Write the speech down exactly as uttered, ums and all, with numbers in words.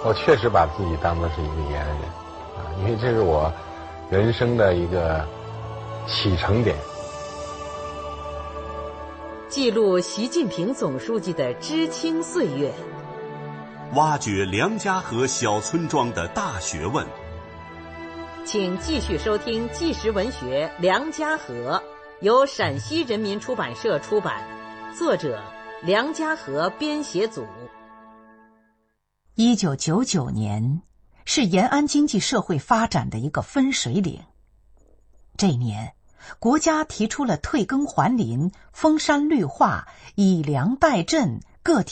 我确实把自己当作是一个延安人啊，因为这是我人生的一个启程点。 记录习近平总书记的知青岁月， 挖掘梁家河小村庄的大学问。 请继续收听纪实文学《梁家河》，由陕西人民出版社出版，作者梁家河编写组。 一九九九年是延安经济社会发展的一个分水岭。这年，国家提出了退耕还林、封山绿化、以粮代赈各体